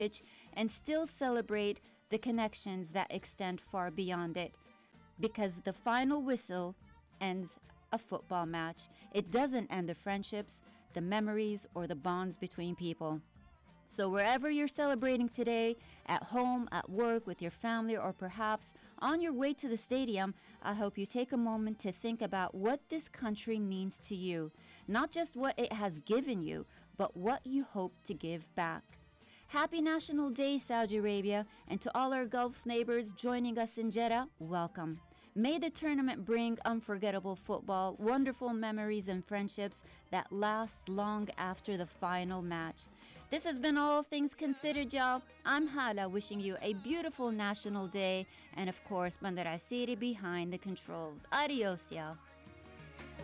pitch and still celebrate the connections that extend far beyond it. Because the final whistle ends a football match. It doesn't end the friendships, the memories, or the bonds between people. So wherever you're celebrating today, at home, at work, with your family, or perhaps on your way to the stadium, I hope you take a moment to think about what this country means to you. Not just what it has given you, but what you hope to give back. Happy National Day, Saudi Arabia, and to all our Gulf neighbors joining us in Jeddah, welcome. May the tournament bring unforgettable football, wonderful memories and friendships that last long after the final match. This has been All Things Considered, y'all. I'm Hala, wishing you a beautiful National Day, and of course, Bandara City behind the controls. Adios, y'all.